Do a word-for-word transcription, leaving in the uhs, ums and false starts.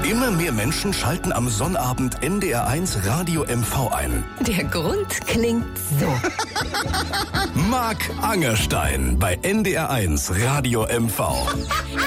Immer mehr Menschen schalten am Sonnabend N D R eins Radio M V ein. Der Grund klingt so. Marc Angerstein bei N D R eins Radio M V.